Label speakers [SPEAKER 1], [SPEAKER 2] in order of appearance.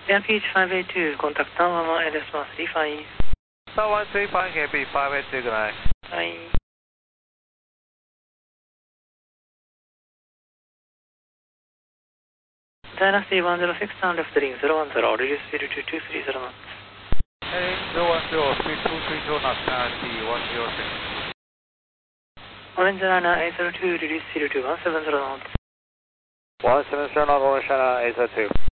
[SPEAKER 1] PH582, contact Tower 1 LS135.
[SPEAKER 2] Tower 135 can be 582, good night.
[SPEAKER 1] はい。Dynasty 106 down left ring 010, reduce speed to 230 knots.
[SPEAKER 2] Hey, 010, speed 230 knots, Dynasty 106.
[SPEAKER 1] Orange Liner 802, reduce speed to 170 knots.
[SPEAKER 2] 170 knots, Orange Liner 802.